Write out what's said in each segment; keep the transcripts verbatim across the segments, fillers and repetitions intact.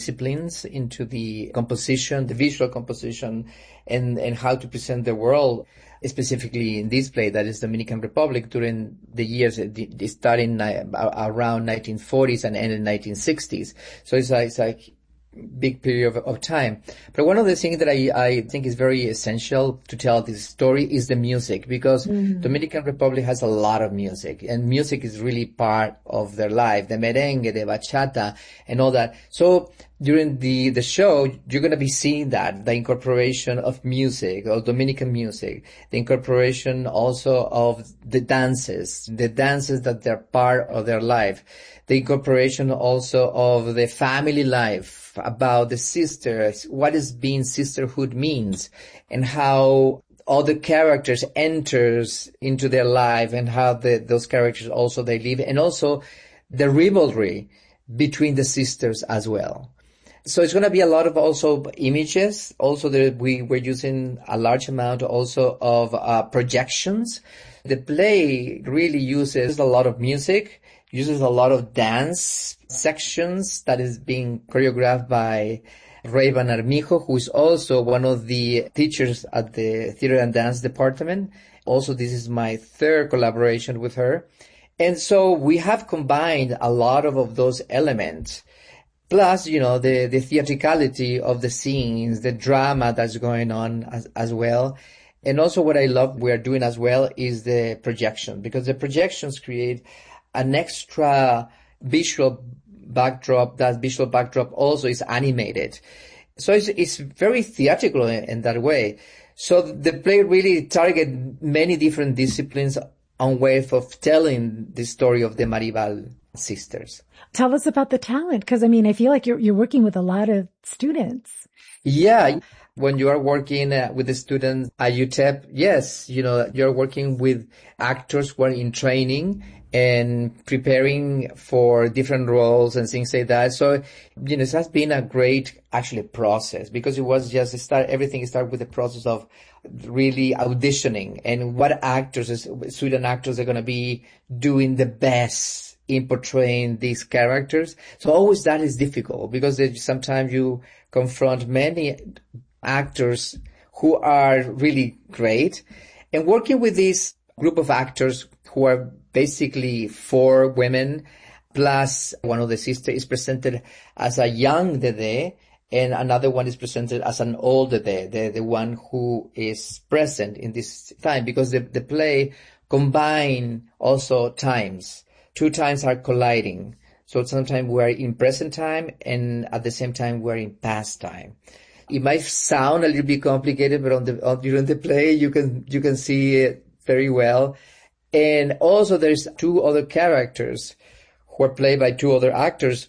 disciplines into the composition, the visual composition, and, and how to present the world, specifically in this play that is Dominican Republic during the years, it started in around nineteen forties and ended in nineteen sixties. So it's like, it's like big period of, of time. But one of the things that I, I think is very essential to tell this story is the music, because mm. Dominican Republic has a lot of music, and music is really part of their life, the merengue, the bachata, and all that. So during the, the show, you're going to be seeing that, the incorporation of music, of Dominican music, the incorporation also of the dances, the dances that they're part of their life, the incorporation also of the family life, about the sisters, what is being sisterhood means, and how all the characters enters into their life, and how the, those characters also they live, and also the rivalry between the sisters as well. So it's going to be a lot of also images. Also, that we were using a large amount also of uh, projections. The play really uses a lot of music, uses a lot of dance sections that is being choreographed by Rayban Armijo, who is also one of the teachers at the Theater and Dance Department. Also, this is my third collaboration with her. And so we have combined a lot of, of those elements. Plus, you know, the, the theatricality of the scenes, the drama that's going on as, as well. And also what I love we are doing as well is the projection, because the projections create an extra visual backdrop. That visual backdrop also is animated. So it's, it's very theatrical in, in that way. So the play really target many different disciplines on way of telling the story of the Maribal sisters. Tell us about the talent, because I mean, I feel like you're you're working with a lot of students. Yeah. When you are working uh, with the students at U T E P, yes, you know, you're working with actors who are in training and preparing for different roles and things like that. So, you know, it has been a great, actually, process, because it was just start, everything started with the process of really auditioning and what actors, student actors are going to be doing the best in portraying these characters. So always that is difficult, because sometimes you confront many actors who are really great, and working with this group of actors who are basically four women, plus one of the sisters is presented as a young Dede, and another one is presented as an old Dede, the, the one who is present in this time, because the, the play combine also times. Two times are colliding. So sometimes we are in present time, and at the same time we are in past time. It might sound a little bit complicated, but on the on, during the play you can you can see it very well. And also there's two other characters who are played by two other actors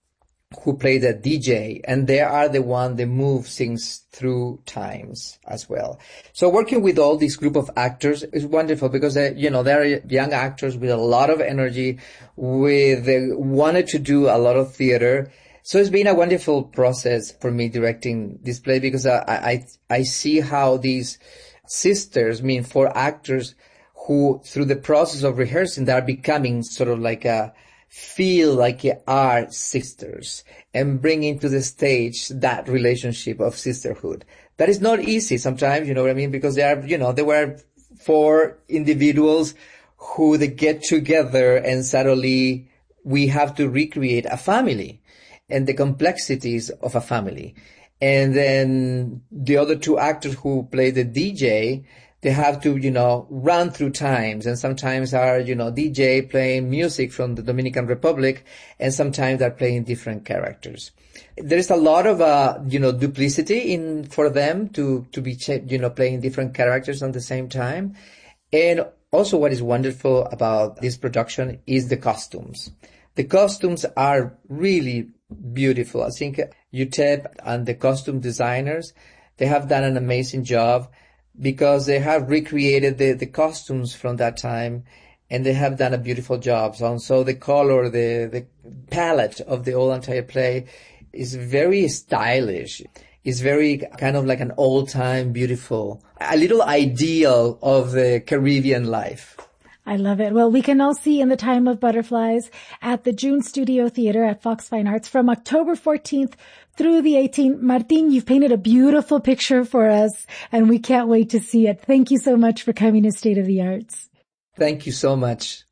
who play the D J, and they are the one that move things through times as well. So working with all this group of actors is wonderful, because they, you know, they're young actors with a lot of energy, with they wanted to do a lot of theater. So it's been a wonderful process for me directing this play, because I I, I see how these sisters, I mean, four actors who through the process of rehearsing, they are becoming sort of like a feel like are sisters, and bring into the stage that relationship of sisterhood. That is not easy sometimes, you know what I mean? Because they are, you know, there were four individuals who they get together, and suddenly we have to recreate a family and the complexities of a family. And then the other two actors who play the D J, they have to, you know, run through times, and sometimes are, you know, D J playing music from the Dominican Republic, and sometimes they're playing different characters. There is a lot of, uh, you know, duplicity in, for them to, to be, you know, playing different characters at the same time. And also what is wonderful about this production is the costumes. The costumes are really beautiful. I think U T E P and the costume designers, they have done an amazing job, because they have recreated the, the costumes from that time, and they have done a beautiful job. So, so the color, the, the palette of the whole entire play is very stylish. It's very kind of like an old-time beautiful, a little ideal of the Caribbean life. I love it. Well, we can all see In the Time of Butterflies at the June Studio Theater at Fox Fine Arts from October fourteenth through the eighteenth. Martin, you've painted a beautiful picture for us, and we can't wait to see it. Thank you so much for coming to State of the Arts. Thank you so much.